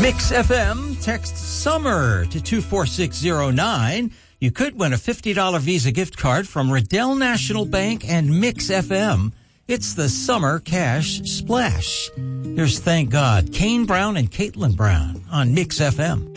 Mix FM, text SUMMER to 24609. You could win a $50 Visa gift card from Riddell National Bank and Mix FM. It's the Summer Cash Splash. Here's Thank God, Kane Brown and Caitlin Brown on Mix FM.